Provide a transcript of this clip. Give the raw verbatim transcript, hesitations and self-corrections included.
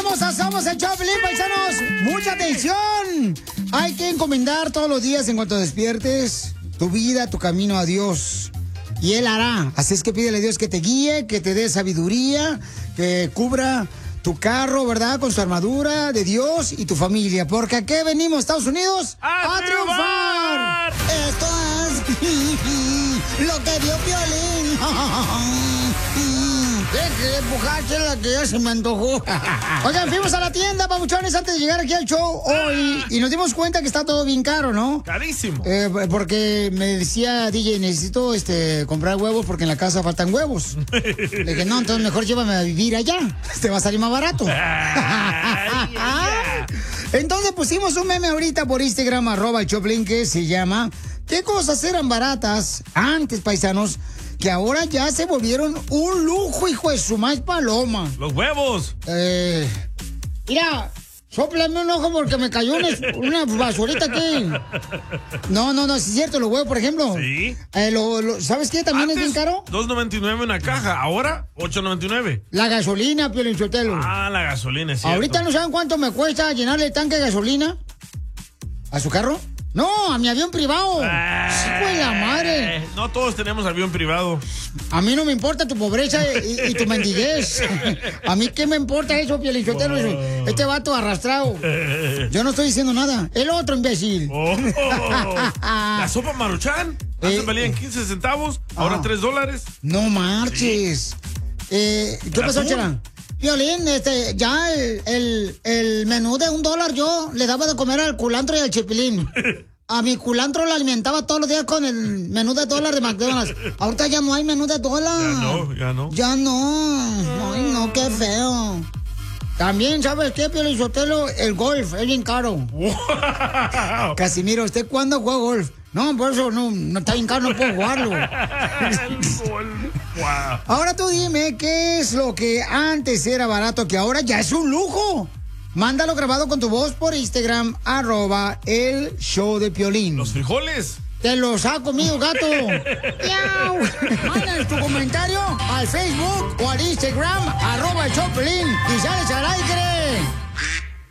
Vamos a Somos el Choplin, paisanos. Mucha atención. Hay que encomendar todos los días en cuanto despiertes tu vida, tu camino a Dios. Y Él hará. Así es que pídele a Dios que te guíe, que te dé sabiduría, que cubra tu carro, ¿verdad? Con su armadura de Dios y tu familia. Porque aquí venimos, Estados Unidos, a, a triunfar. Esto es lo que dio Piolín. Deje de empujársela que ya se me antojó. Oigan, fuimos a la tienda, papuchones, antes de llegar aquí al show hoy. Y nos dimos cuenta que está todo bien caro, ¿no? Carísimo. Eh, porque me decía D J, necesito este, comprar huevos porque en la casa faltan huevos. Le dije, no, entonces mejor llévame a vivir allá. Te va a salir más barato. Ay, ay, ay. Entonces pusimos un meme ahorita por Instagram, arroba el Choplin, que se llama ¿qué cosas eran baratas antes, paisanos, que ahora ya se volvieron un lujo, hijo de su más paloma? Los huevos. Eh, mira, sóplame un ojo porque me cayó una, una basurita aquí. No, no, no, es cierto, los huevos, por ejemplo. Sí. Eh, lo, lo, ¿Sabes qué? También Antes, es bien caro. dos noventa y nueve una caja, ahora ocho noventa y nueve. La gasolina, Piolín Sotelo. Ah, la gasolina, es cierto. Ahorita no saben cuánto me cuesta llenarle el tanque de gasolina a su carro. No, a mi avión privado. Eh, Hijo de la madre. No todos tenemos avión privado. A mí no me importa tu pobreza y, y tu mendiguez. A mí qué me importa eso, Piolichotelo. Oh. Este vato arrastrado. Yo no estoy diciendo nada. El otro imbécil. Oh. La sopa Maruchan. Antes eh, valían quince centavos, ahora ah. tres dólares. No marches. Sí. Eh, ¿Qué pasó, Chela? Piolín, este, ya el, el, el menú de un dólar yo le daba de comer al culantro y al chipilín. A mi culantro lo alimentaba todos los días con el menú de dólar de McDonald's. Ahorita ya no hay menú de dólar. Ya no, ya no. Ya no. Ay, no, qué feo. También, ¿sabes qué, Piolín Sotelo? El golf, es bien caro. Wow. Casimiro, ¿usted cuándo juega golf? No, por eso no, no está bien caro, no puedo jugarlo. Wow. Ahora tú dime, ¿qué es lo que antes era barato que ahora ya es un lujo? Mándalo grabado con tu voz por Instagram, arroba el show de Piolín. Los frijoles. Te lo saco, mío, gato. Manda tu comentario al Facebook o al Instagram, arroba el show de Piolín, y sales al aire.